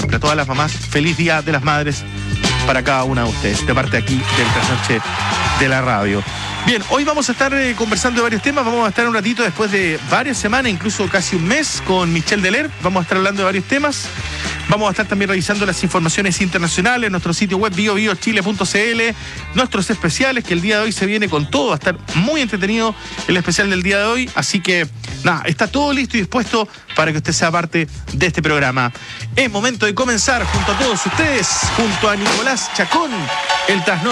siempre, a todas las mamás, feliz Día de las Madres para cada una de ustedes, de parte aquí del Trasnoche de la Radio. Bien, hoy vamos a estar conversando de varios temas. Vamos a estar un ratito después de varias semanas, incluso casi un mes, con Michelle Deler. Vamos a estar hablando de varios temas. Vamos a estar también revisando las informaciones internacionales, nuestro sitio web biobiochile.cl, nuestros especiales, que el día de hoy se viene con todo. Va a estar muy entretenido el especial del día de hoy. Así que, nada, está todo listo y dispuesto para que usted sea parte de este programa. Es momento de comenzar junto a todos ustedes, junto a Nicolás Chacón, el Trasnoche